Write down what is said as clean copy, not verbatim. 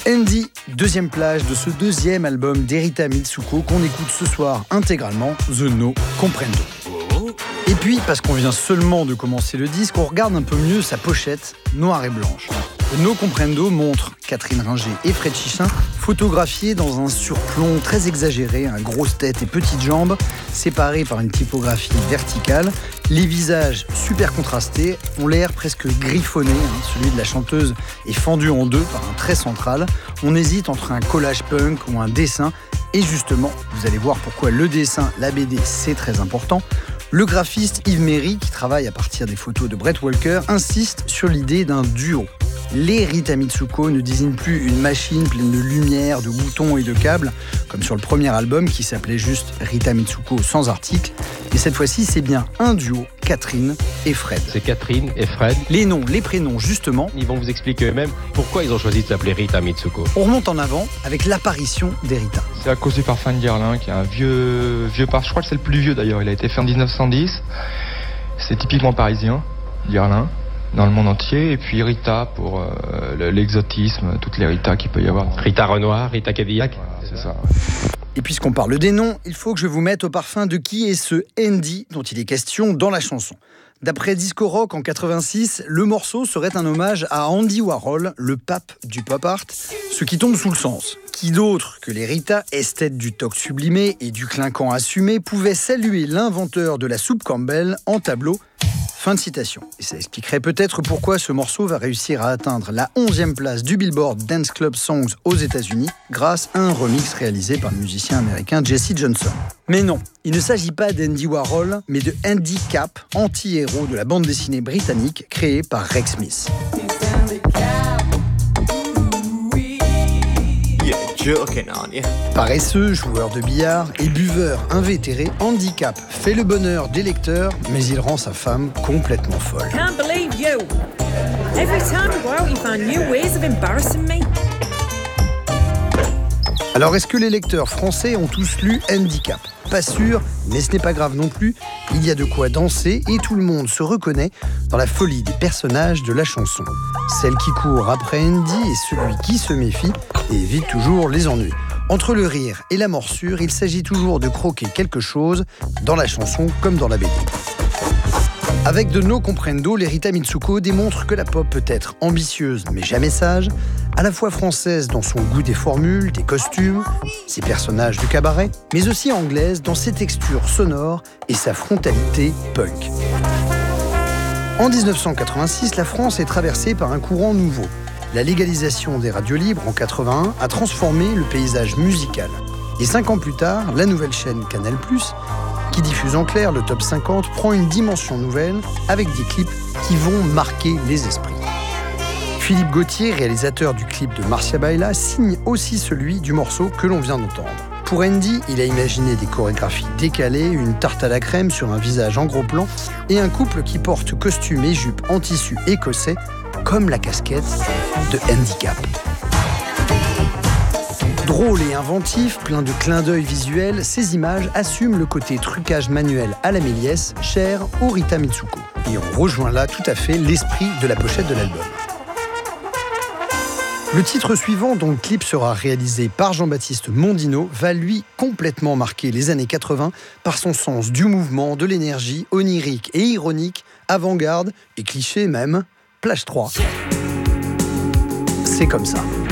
Andy, deuxième plage de ce deuxième album d'Erita Mitsuko qu'on écoute ce soir intégralement, The No Comprendo. Et puis, parce qu'on vient seulement de commencer le disque, on regarde un peu mieux sa pochette noire et blanche. The No Comprendo montre Catherine Ringer et Fred Chichin photographiés dans un surplomb très exagéré, grosse tête et petites jambes, séparés par une typographie verticale. Les visages super contrastés ont l'air presque griffonnés. Celui de la chanteuse est fendu en deux par un trait central. On hésite entre un collage punk ou un dessin. Et justement, vous allez voir pourquoi le dessin, la BD, c'est très important. Le graphiste Yves Méry, qui travaille à partir des photos de Brett Walker, insiste sur l'idée d'un duo. Les Rita Mitsuko ne désignent plus une machine pleine de lumière, de boutons et de câbles, comme sur le premier album qui s'appelait juste Rita Mitsuko sans article. Mais cette fois-ci, c'est bien un duo, Catherine et Fred. C'est Catherine et Fred. Les noms, les prénoms, justement. Ils vont vous expliquer eux-mêmes pourquoi ils ont choisi de s'appeler Rita Mitsuko. On remonte en avant avec l'apparition d'Erita. C'est à cause du parfum de Guerlain, qui est un vieux parfum. Je crois que c'est le plus vieux d'ailleurs. Il a été fait en 1910. C'est typiquement parisien, Guerlain, dans le monde entier. Et puis Rita pour l'exotisme, toutes les Rita qu'il peut y avoir. Rita Renoir, Rita Cadillac. Voilà, c'est ça. Et puisqu'on parle des noms, il faut que je vous mette au parfum de qui est ce Andy dont il est question dans la chanson. D'après Disco Rock en 86, le morceau serait un hommage à Andy Warhol, le pape du pop art, ce qui tombe sous le sens. Qui d'autre que les Rita, esthètes du toc sublimé et du clinquant assumé, pouvait saluer l'inventeur de la soupe Campbell en tableau. Fin de citation. Et ça expliquerait peut-être pourquoi ce morceau va réussir à atteindre la 11e place du Billboard Dance Club Songs aux États-Unis grâce à un remix réalisé par le musicien américain Jesse Johnson. Mais non, il ne s'agit pas d'Andy Warhol, mais de Andy Capp, anti-héros de la bande dessinée britannique créée par Rex Smith. Paresseux, joueur de billard et buveur invétéré, Andy Capp fait le bonheur des lecteurs, mais il rend sa femme complètement folle. Can't believe you. Every time we go out, you find new ways of embarrassing me. Alors, est-ce que les lecteurs français ont tous lu Andy Capp ? Pas sûr, mais ce n'est pas grave non plus. Il y a de quoi danser et tout le monde se reconnaît dans la folie des personnages de la chanson. Celle qui court après Andy et celui qui se méfie et évite toujours les ennuis. Entre le rire et la morsure, il s'agit toujours de croquer quelque chose dans la chanson comme dans la BD. Avec The No Comprendo, les Rita Mitsuko démontrent que la pop peut être ambitieuse mais jamais sage, à la fois française dans son goût des formules, des costumes, ses personnages de cabaret, mais aussi anglaise dans ses textures sonores et sa frontalité punk. En 1986, la France est traversée par un courant nouveau. La légalisation des radios libres en 81 a transformé le paysage musical. Et 5 ans plus tard, la nouvelle chaîne Canal+, qui diffuse en clair le top 50, prend une dimension nouvelle avec des clips qui vont marquer les esprits. Philippe Gauthier, réalisateur du clip de Marcia Baila, signe aussi celui du morceau que l'on vient d'entendre. Pour Andy, il a imaginé des chorégraphies décalées, une tarte à la crème sur un visage en gros plan et un couple qui porte costume et jupe en tissu écossais, comme la casquette de Andy Capp. Drôle et inventif, plein de clins d'œil visuels, ces images assument le côté trucage manuel à la Méliès, cher aux Rita Mitsuko. Et on rejoint là tout à fait l'esprit de la pochette de l'album. Le titre suivant, dont le clip sera réalisé par Jean-Baptiste Mondino, va lui complètement marquer les années 80 par son sens du mouvement, de l'énergie, onirique et ironique, avant-garde et cliché même, Plage 3. C'est comme ça.